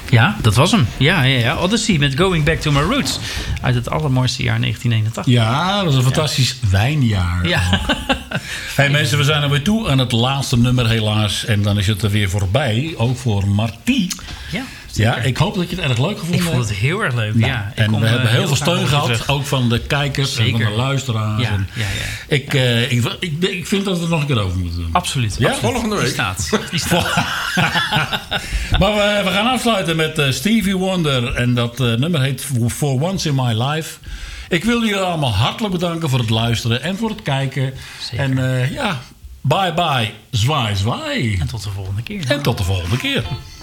Ja, dat was hem. Ja. Odyssey met Going Back to My Roots. Uit het allermooiste jaar 1981. Ja, dat is een fantastisch wijnjaar. Ja. Hey mensen, we zijn er weer toe aan het laatste nummer helaas. En dan is het er weer voorbij. Ook voor Martie. Ja. Ja, ik hoop dat je het erg leuk gevonden hebt. Ik vond het heel erg leuk, Nou, ja. En we hebben heel veel steun gehad. Ook van de kijkers en van de luisteraars. Ja. Ik vind dat we het nog een keer over moeten doen. Absoluut. Ja? Absoluut. Volgende week. Die staat. Maar we gaan afsluiten met Stevie Wonder. En dat nummer heet For Once in My Life. Ik wil jullie allemaal hartelijk bedanken voor het luisteren en voor het kijken. Zeker. En bye bye. Zwaai, zwaai. En tot de volgende keer. En tot de volgende keer.